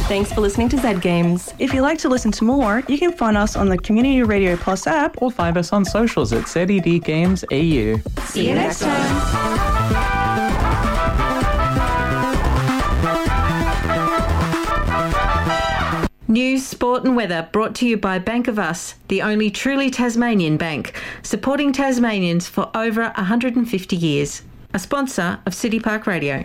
Thanks for listening to Z Games. If you'd like to listen to more, you can find us on the Community Radio Plus app or find us on socials at ZED Games EU. See you next time. News, sport and weather brought to you by Bank of Us, the only truly Tasmanian bank, supporting Tasmanians for over 150 years. A sponsor of City Park Radio.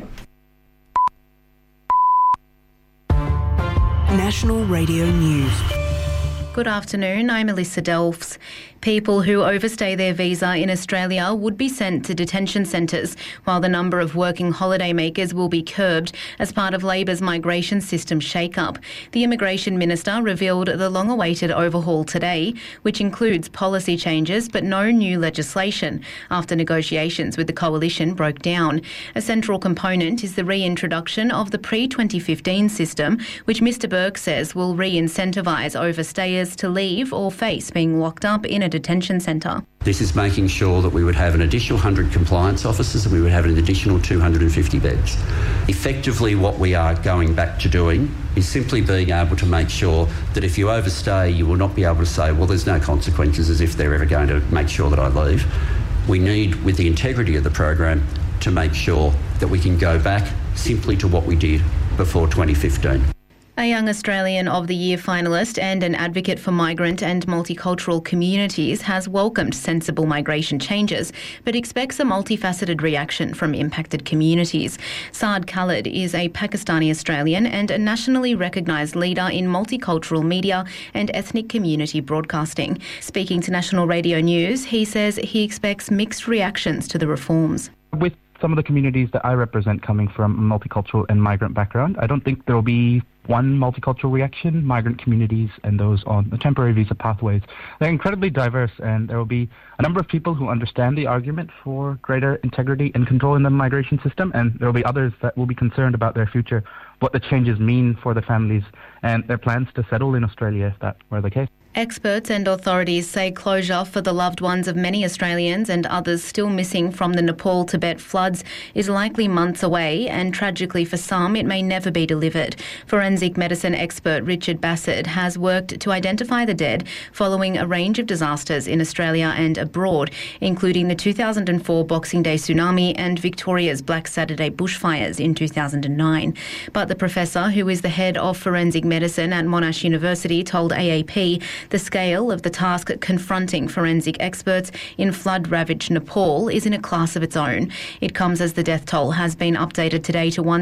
National Radio News. Good afternoon, I'm Alyssa Delphs. People who overstay their visa in Australia would be sent to detention centres, while the number of working holidaymakers will be curbed as part of Labor's migration system shake-up. The Immigration Minister revealed the long-awaited overhaul today, which includes policy changes but no new legislation, after negotiations with the Coalition broke down. A central component is the reintroduction of the pre-2015 system, which Mr Burke says will re-incentivise overstayers to leave or face being locked up in a detention centre. This is making sure that we would have an additional 100 compliance officers and we would have an additional 250 beds. Effectively, what we are going back to doing is simply being able to make sure that if you overstay, you will not be able to say, well, there's no consequences, as if they're ever going to make sure that I leave. We need, with the integrity of the program, to make sure that we can go back simply to what we did before 2015. A Young Australian of the Year finalist and an advocate for migrant and multicultural communities has welcomed sensible migration changes, but expects a multifaceted reaction from impacted communities. Saad Khalid is a Pakistani Australian and a nationally recognised leader in multicultural media and ethnic community broadcasting. Speaking to National Radio News, he says he expects mixed reactions to the reforms. With some of the communities that I represent coming from a multicultural and migrant background, I don't think there will be one multicultural reaction. Migrant communities and those on the temporary visa pathways, they're incredibly diverse, and there will be a number of people who understand the argument for greater integrity and control in the migration system, and there will be others that will be concerned about their future, what the changes mean for the families and their plans to settle in Australia if that were the case. Experts and authorities say closure for the loved ones of many Australians and others still missing from the Nepal-Tibet floods is likely months away, and tragically for some, it may never be delivered. Forensic medicine expert Richard Bassett has worked to identify the dead following a range of disasters in Australia and abroad, including the 2004 Boxing Day tsunami and Victoria's Black Saturday bushfires in 2009. But the professor, who is the head of forensic medicine at Monash University, told AAP the scale of the task confronting forensic experts in flood-ravaged Nepal is in a class of its own. It comes as the death toll has been updated today to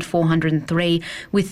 1,403, with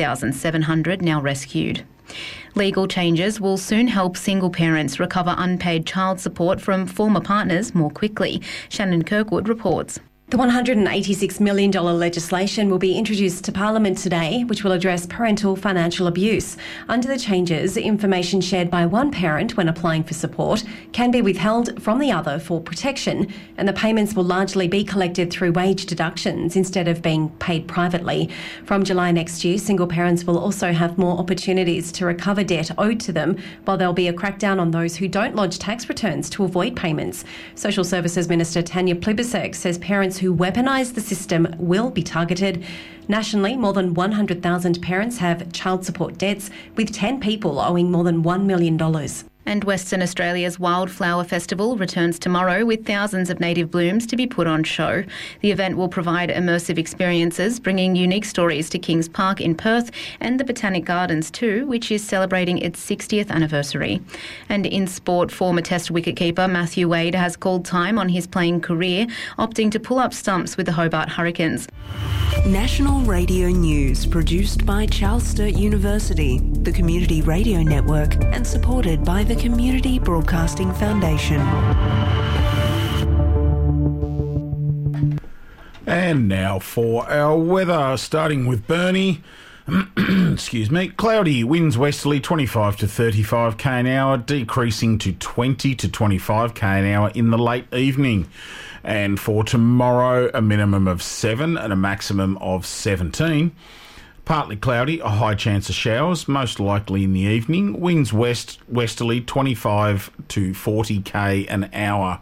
13,700 now rescued. Legal changes will soon help single parents recover unpaid child support from former partners more quickly. Shannon Kirkwood reports. The $186 million legislation will be introduced to Parliament today, which will address parental financial abuse. Under the changes, information shared by one parent when applying for support can be withheld from the other for protection, and the payments will largely be collected through wage deductions instead of being paid privately. From July next year, single parents will also have more opportunities to recover debt owed to them, while there'll be a crackdown on those who don't lodge tax returns to avoid payments. Social Services Minister Tanya Plibersek says parents who weaponise the system will be targeted. Nationally, more than 100,000 parents have child support debts, with 10 people owing more than $1 million. And Western Australia's Wildflower Festival returns tomorrow with thousands of native blooms to be put on show. The event will provide immersive experiences, bringing unique stories to Kings Park in Perth and the Botanic Gardens too, which is celebrating its 60th anniversary. And in sport, former Test wicketkeeper Matthew Wade has called time on his playing career, opting to pull up stumps with the Hobart Hurricanes. National Radio News, produced by Charles Sturt University, the Community Radio Network, and supported by the Community Broadcasting Foundation. And now for our weather, starting with Burnie. Excuse me. Cloudy, winds westerly 25 to 35 k an hour, decreasing to 20 to 25 k an hour in the late evening. And for tomorrow, a minimum of 7 and a maximum of 17. Partly cloudy, a high chance of showers, most likely in the evening. Winds westerly 25 to 40 k an hour.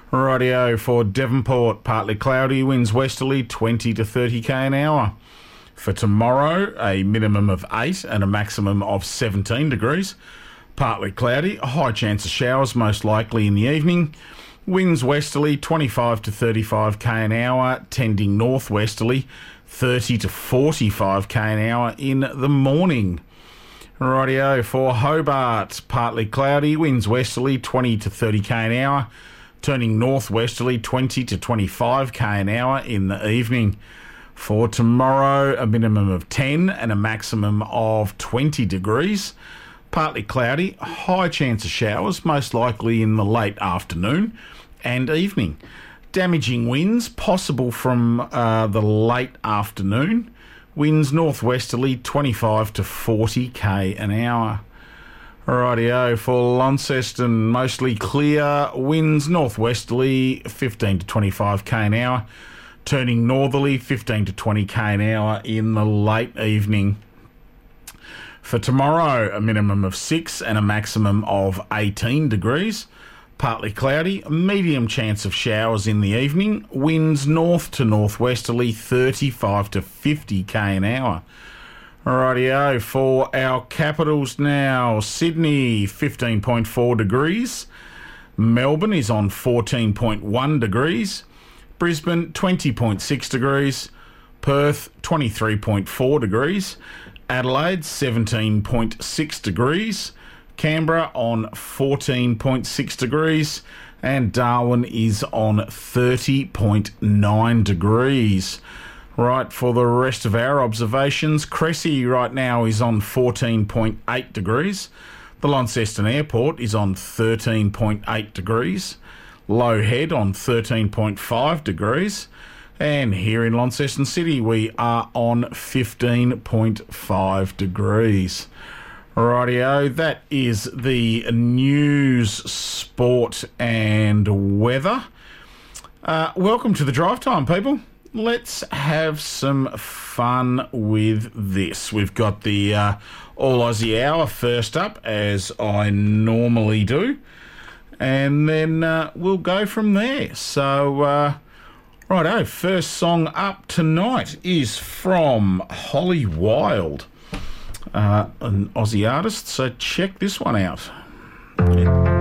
Rightio for Devonport, partly cloudy, winds westerly 20 to 30 k an hour. For tomorrow, a minimum of 8 and a maximum of 17 degrees. Partly cloudy, a high chance of showers, most likely in the evening. Winds westerly, 25 to 35 k an hour, tending northwesterly, 30 to 45 k an hour in the morning. Rightio, for Hobart, partly cloudy, winds westerly, 20 to 30 k an hour, turning northwesterly, 20 to 25 k an hour in the evening. For tomorrow, a minimum of 10 and a maximum of 20 degrees. Partly cloudy, high chance of showers, most likely in the late afternoon and evening. Damaging winds possible from the late afternoon. Winds northwesterly, 25 to 40 k an hour. Rightio, for Launceston, mostly clear, winds northwesterly, 15 to 25 k an hour, turning northerly, 15 to 20 k an hour in the late evening. For tomorrow, a minimum of 6 and a maximum of 18 degrees. Partly cloudy, medium chance of showers in the evening. Winds north to northwesterly, 35 to 50 k an hour. Rightio, for our capitals now. Sydney, 15.4 degrees. Melbourne is on 14.1 degrees. Brisbane, 20.6 degrees. Perth, 23.4 degrees. Adelaide, 17.6 degrees. Canberra on 14.6 degrees. And Darwin is on 30.9 degrees. Right, for the rest of our observations, Cressy right now is on 14.8 degrees. The Launceston Airport is on 13.8 degrees. Low Head on 13.5 degrees. And here in Launceston City, we are on 15.5 degrees. Rightio, that is the news, sport and weather. Welcome to the drive time, people. Let's have some fun with this. We've got the All Aussie Hour first up, as I normally do. And then we'll go from there. So, righto, first song up tonight is from Holly Wild, an Aussie artist. So check this one out.